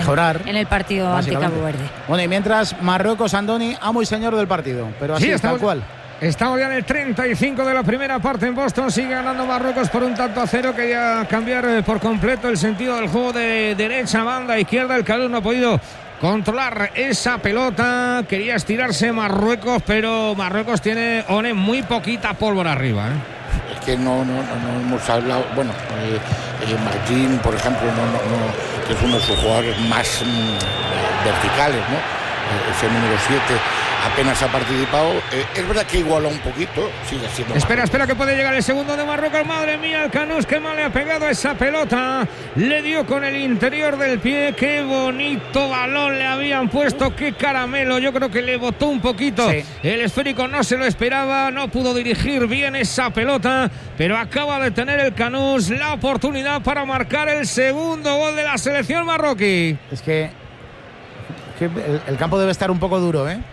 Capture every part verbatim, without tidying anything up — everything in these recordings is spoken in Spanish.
mejorar en el partido ante Cabo Verde. Bueno, y mientras Marruecos, Andoni, amo y señor del partido, pero así sí, es estamos, tal cual. Estamos ya en el treinta y cinco de la primera parte en Boston. Sigue ganando Marruecos por un tanto a cero. Quería cambiar por completo el sentido del juego de derecha, banda, izquierda. El Canouz no ha podido controlar esa pelota. Quería estirarse Marruecos, pero Marruecos tiene, One, muy poquita pólvora arriba, ¿eh? Es que no, no, no hemos hablado. Bueno, eh, eh, Martín, por ejemplo, no, no, no, que es uno de sus jugadores más mm, verticales, ¿no? Eh, ese número siete apenas ha participado. Eh, es verdad que iguala un poquito, sigue siendo. Espera, espera, que puede llegar el segundo de Marruecos. Madre mía, el Canouz, qué mal le ha pegado a esa pelota. Le dio con el interior del pie. Qué bonito balón le habían puesto. Qué caramelo. Yo creo que le botó un poquito. Sí. El esférico no se lo esperaba. No pudo dirigir bien esa pelota. Pero acaba de tener el Canouz la oportunidad para marcar el segundo gol de la selección marroquí. Es que, es que el, el campo debe estar un poco duro, ¿eh?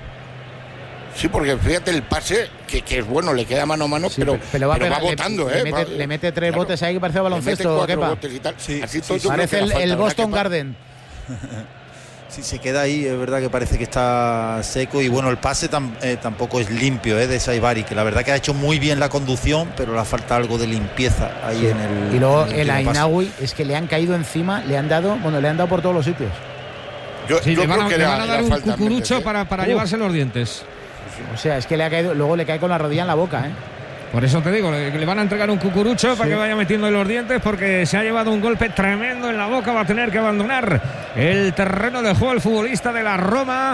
Sí, porque fíjate el pase, que, que es bueno, le queda mano a mano, sí, pero, pero va, pero va botando, le, ¿eh? Le mete, va, le mete tres claro, botes ahí que parece baloncesto, Kepa. Sí, sí, sí, parece el, el Boston Garden. Sí, se queda ahí, es verdad que parece que está seco y bueno, el pase tam, eh, tampoco es limpio, ¿eh? De Saibari, que la verdad que ha hecho muy bien la conducción, pero le falta algo de limpieza ahí sí. en el. Y luego el Ainaoui es que le han caído encima, le han dado, bueno, le han dado por todos los sitios. Yo, sí, yo le, van a, le van a dar un cucurucho para, para llevarse los dientes. O sea, es que le ha caído, luego le cae con la rodilla en la boca, ¿eh? Por eso te digo, le, le van a entregar un cucurucho sí. para que vaya metiendo en los dientes, porque se ha llevado un golpe tremendo en la boca. Va a tener que abandonar el terreno de juego el futbolista de la Roma,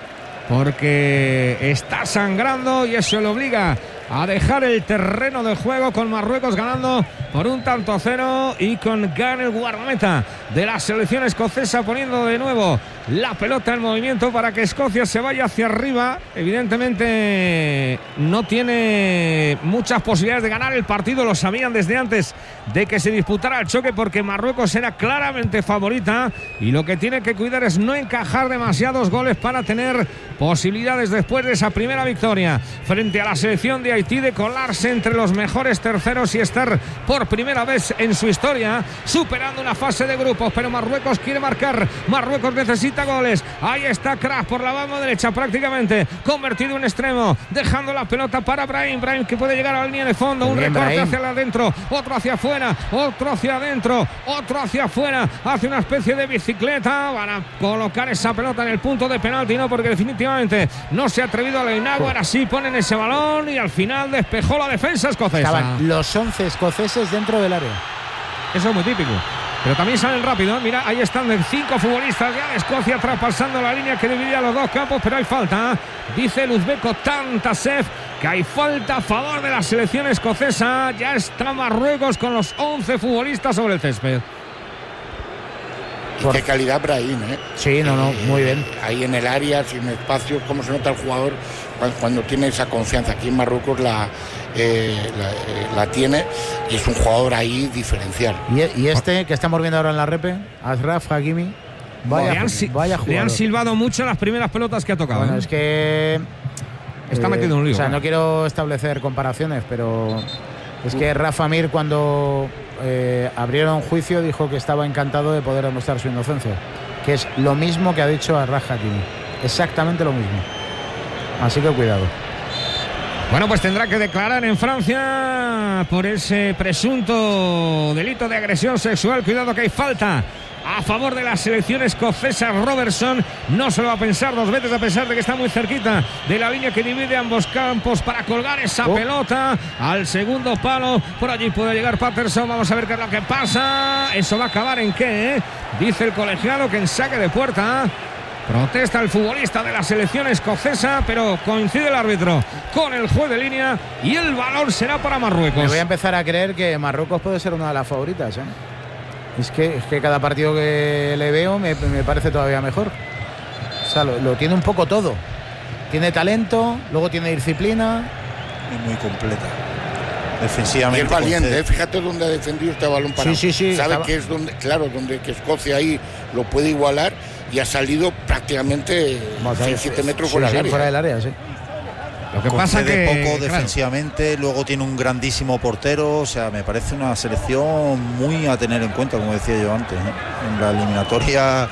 porque está sangrando y eso le obliga a dejar el terreno de juego, con Marruecos ganando por un tanto a cero y con Gan, el guardameta de la selección escocesa, poniendo de nuevo la pelota en movimiento para que Escocia se vaya hacia arriba. Evidentemente no tiene muchas posibilidades de ganar el partido, lo sabían desde antes de que se disputara el choque, porque Marruecos era claramente favorita y lo que tiene que cuidar es no encajar demasiados goles para tener posibilidades después de esa primera victoria frente a la selección de Haití de colarse entre los mejores terceros y estar por primera vez en su historia superando una fase de grupos. Pero Marruecos quiere marcar, Marruecos necesita goles. Ahí está Kraf por la banda derecha, prácticamente convertido en extremo, dejando la pelota para Brahim, Brahim que puede llegar a la línea de fondo, un recorte Brahim. Hacia adentro, otro hacia afuera, otro hacia adentro, otro hacia afuera, hace una especie de bicicleta. Van a colocar esa pelota en el punto de penalti, no, porque definitivamente no se ha atrevido a Leinago. Ahora sí ponen ese balón y al final despejó la defensa escocesa. Estaban los once escoceses dentro del área. Eso es muy típico. Pero también salen rápido, ¿eh? Mira, ahí están cinco futbolistas ya de Escocia traspasando la línea que dividía los dos campos, pero hay falta. Dice el uzbeco Tantasev que hay falta a favor de la selección escocesa. Ya está Marruecos con los once futbolistas sobre el césped. Y qué calidad Brahim, ¿eh? Sí, no, no, muy bien. Eh, ahí en el área, sin espacio, cómo se nota el jugador cuando, cuando tiene esa confianza. Aquí en Marruecos la, eh, la, eh, la tiene y es un jugador ahí diferencial. Y, y este que estamos viendo ahora en la repe, Ashraf Hakimi, vaya, le han, vaya jugador. Le han silbado mucho las primeras pelotas que ha tocado. Bueno, ¿eh? es que está eh, metido en un lío. O sea, ¿no? no quiero establecer comparaciones, pero es que Rafa Mir, cuando eh, abrieron juicio, dijo que estaba encantado de poder demostrar su inocencia, que es lo mismo que ha dicho Ashraf Hakimi, exactamente lo mismo. Así que cuidado. Bueno, pues tendrá que declarar en Francia por ese presunto delito de agresión sexual. Cuidado que hay falta a favor de la selección escocesa. Robertson no se lo va a pensar dos veces, a pesar de que está muy cerquita de la línea que divide ambos campos, para colgar esa oh. pelota al segundo palo. Por allí puede llegar Patterson. Vamos a ver qué es lo que pasa. Eso va a acabar en qué, ¿eh? Dice el colegiado que en saque de puerta. Protesta el futbolista de la selección escocesa, pero coincide el árbitro con el juez de línea y el balón será para Marruecos. Me voy a empezar a creer que Marruecos puede ser una de las favoritas, ¿eh? Es que, es que cada partido que le veo me, me parece todavía mejor. O sea, lo, lo tiene un poco todo. Tiene talento, luego tiene disciplina. Es muy completa. Defensivamente. Y es valiente, ¿eh? Fíjate dónde ha defendido este balón para. Sí, sí, sí. Sabe estaba... que es donde, claro, donde que Escocia ahí lo puede igualar y ha salido prácticamente seis siete metros sí, fuera, sí, del área. fuera del área. Sí. Lo que pasa es que poco claro. defensivamente, luego tiene un grandísimo portero, o sea, me parece una selección muy a tener en cuenta, como decía yo antes, ¿eh? En la eliminatoria